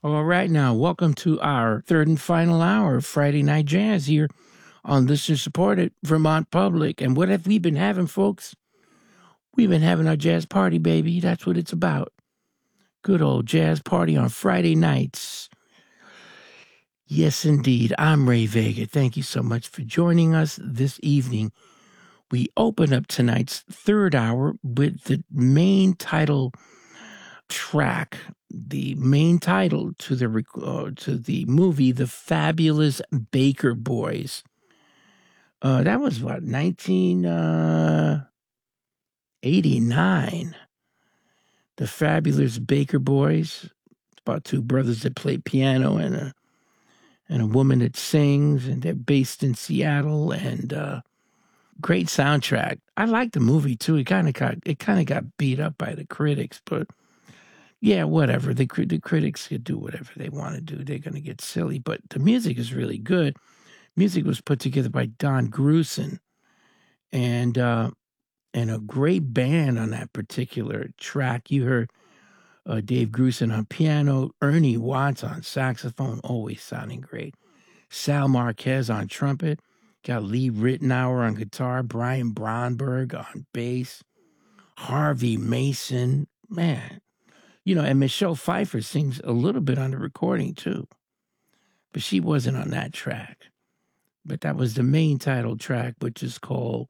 All right, now, welcome to our third and final hour of Friday Night Jazz here on listener-supported Vermont Public. And what have we been having, folks? We've been having our jazz party, baby. That's what it's about. Good old jazz party on Friday nights. Yes, indeed. I'm Ray Vega. Thank you so much for joining us this evening. We open up tonight's third hour with the main title track, the main title to the movie, The Fabulous Baker Boys. That was what, 1989. The Fabulous Baker Boys. It's about two brothers that play piano and a woman that sings, and they're based in Seattle. And great soundtrack. I like the movie too. It kind of got beat up by the critics, but yeah, whatever. The critics could do whatever they want to do. They're going to get silly, but the music is really good. Music was put together by Don Grusin, and a great band on that particular track. You heard Dave Grusin on piano, Ernie Watts on saxophone, always sounding great. Sal Marquez on trumpet, got Lee Ritenour on guitar, Brian Bromberg on bass, Harvey Mason, man. And Michelle Pfeiffer sings a little bit on the recording too, but she wasn't on that track. But that was the main title track, which is called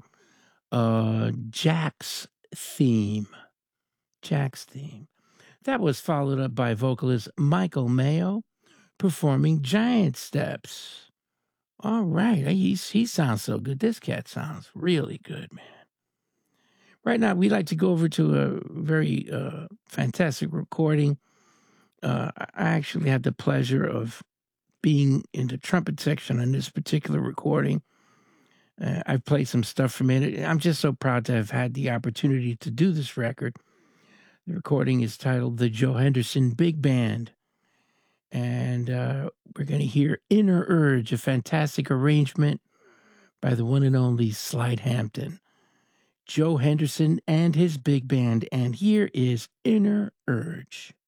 Jack's Theme. Jack's Theme. That was followed up by vocalist Michael Mayo performing Giant Steps. All right, he sounds so good. This cat sounds really good, man. Right now, we'd like to go over to a very fantastic recording. I actually had the pleasure of being in the trumpet section on this particular recording. I've played some stuff from it. I'm just so proud to have had the opportunity to do this record. The recording is titled The Joe Henderson Big Band. And we're going to hear Inner Urge, a fantastic arrangement by the one and only Slide Hampton. Joe Henderson and his big band, and here is Inner Urge.